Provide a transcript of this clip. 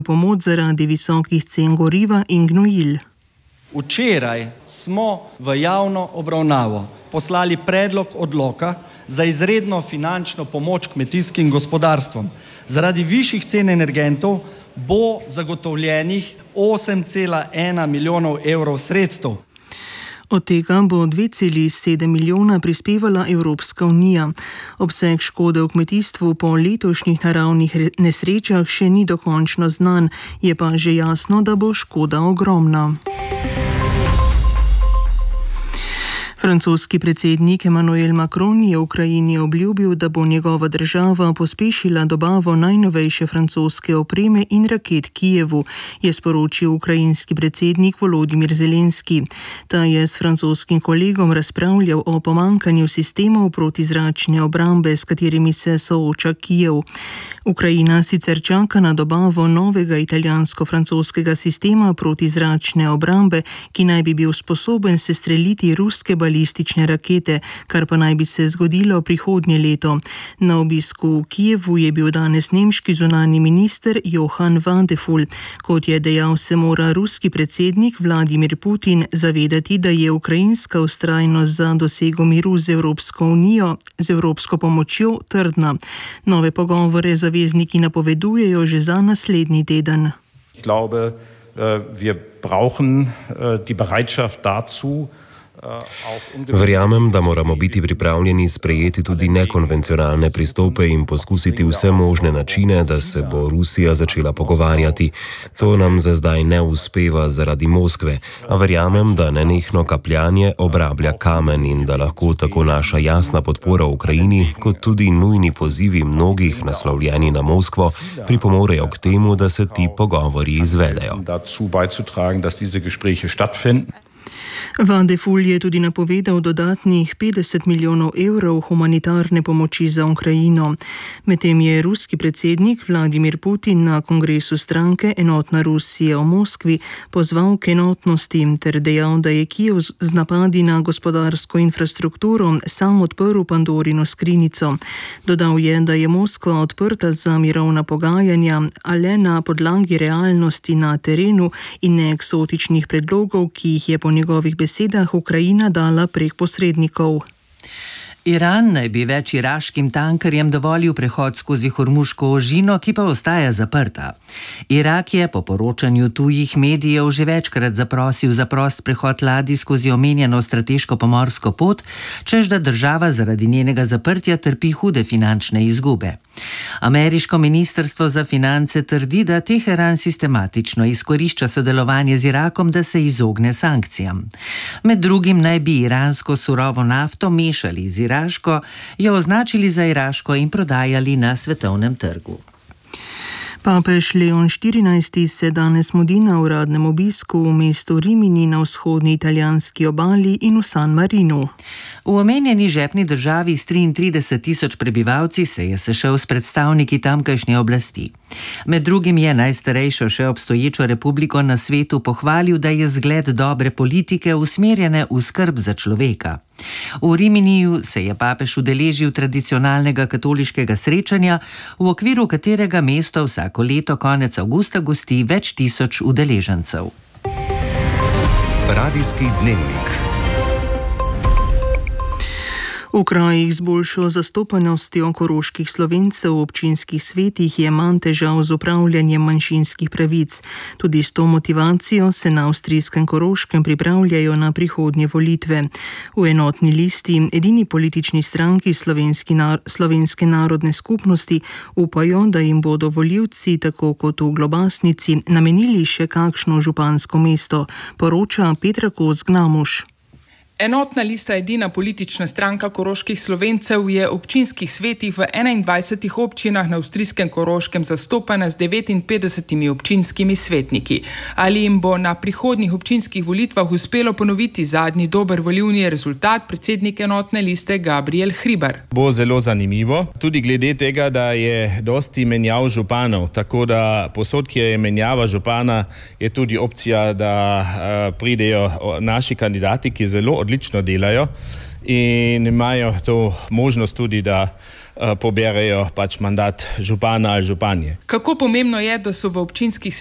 pomoč zaradi visokih cen goriva in gnojil. Včeraj smo v javno obravnavo poslali predlog odloka za izredno finančno pomoč kmetijskim gospodarstvom. Zaradi višjih cen energentov bo zagotovljenih 8,1 milijonov evrov sredstev. Od tega bo 2,7 milijona prispevala Evropska unija. Obseg škode v kmetijstvu po letošnjih naravnih nesrečah še ni dokončno znan, je pa že jasno, da bo škoda ogromna. Francoski predsednik Emmanuel Macron je Ukrajini obljubil, da bo njegova država pospešila dobavo najnovejše francoske opreme in raket Kijevu, je sporočil ukrajinski predsednik Volodymyr Zelenski. Ta je s francoskim kolegom razpravljal o pomanjkanju sistemov protizračne obrambe, s katerimi se sooča Kijev. Ukrajina sicer čaka na dobavo novega italijansko-francoskega sistema protizračne obrambe, ki naj bi bil sposoben sestreliti ruske balistične rakete, kar pa naj bi se zgodilo prihodnje leto. Na obisku v Kijevu je bil danes nemški zunanji minister Johann Wadephul. Kot je dejal, se mora ruski predsednik Vladimir Putin zavedati, da je ukrajinska vztrajnost za dosego miru z Evropsko unijo, z evropsko pomočjo trdna. Nove pogovore zavezniki napovedujejo že za naslednji teden. Ich glaube, wir brauchen die Bereitschaft dazu. Verjamem, da moramo biti pripravljeni sprejeti tudi nekonvencionalne pristope in poskusiti vse možne načine, da se bo Rusija začela pogovarjati. To nam za zdaj ne uspeva zaradi Moskve, a verjamem, da nenehno kapljanje obrablja kamen in da lahko tako naša jasna podpora Ukrajini, kot tudi nujni pozivi mnogih naslovljeni na Moskvo, pripomorejo k temu, da se ti pogovori izvedejo. Wadephul je tudi napovedal dodatnih 50 milijonov evrov humanitarne pomoči za Ukrajino. Medtem je ruski predsednik Vladimir Putin na kongresu stranke Enotna Rusija v Moskvi pozval k enotnosti ter dejal, da je Kijev z napadi na gospodarsko infrastrukturo sam odprl Pandorino skrinjico. Dodal je, da je Moskva odprta za mirovna pogajanja, a le na podlagi realnosti na terenu in ne eksotičnih predlogov, ki jih je po njegovih besedah Ukrajina dala prek posrednikov. Iran naj bi več iraškim tankerjem dovolil prehod skozi Hormuško ožino, ki pa ostaja zaprta. Irak je po poročanju tujih medijev že večkrat zaprosil za prost prehod ladij skozi omenjeno strateško pomorsko pot, čež da država zaradi njenega zaprtja trpi hude finančne izgube. Ameriško ministrstvo za finance trdi, da Teheran sistematično izkorišča sodelovanje z Irakom, da se izogne sankcijam. Med drugim naj bi iransko surovo nafto mešali z iraško, jo označili za iraško in prodajali na svetovnem trgu. Papež Leon XIV se danes mudi na uradnem obisku v mestu Rimini na vzhodni italijanski obali in v San Marinu. V omenjeni žepni državi s 33 tisoč prebivalci se je sešel s predstavniki tamkajšnje oblasti. Med drugim je najstarejšo še obstoječo republiko na svetu pohvalil, da je zgled dobre politike usmerjene v skrb za človeka. V Riminiju se je papež udeležil tradicionalnega katoliškega srečanja, v okviru katerega mesto vsako leto konec avgusta gosti več tisoč udeležencev. Radijski dnevnik. V krajih z boljšo zastopanostjo koroških Slovencev v občinskih svetih je manj težav z upravljanjem manjšinskih pravic. Tudi s to motivacijo se na avstrijskem Koroškem pripravljajo na prihodnje volitve. V Enotni listi, edini politični stranki Slovenske narodne skupnosti, upajo, da jim bodo volivci, tako kot v Globasnici, namenili še kakšno župansko mesto, poroča Petra Kos-Gnamuš. Enotna lista, edina politična stranka koroških Slovencev, je v občinskih svetih v 21 občinah na avstrijskem Koroškem zastopana z 59 občinskimi svetniki. Ali jim bo na prihodnjih občinskih volitvah uspelo ponoviti zadnji dober volilni rezultat, predsednik Enotne liste Gabriel Hribar. Bo zelo zanimivo, tudi glede tega, da je dosti menjav županov, tako da posod, kjer je menjava župana, je tudi opcija, da pridejo naši kandidati, ki zelo odlično delajo in imajo to možnost tudi, da poberejo pač mandat župana ali županje. Kako pomembno je, da so v občinskih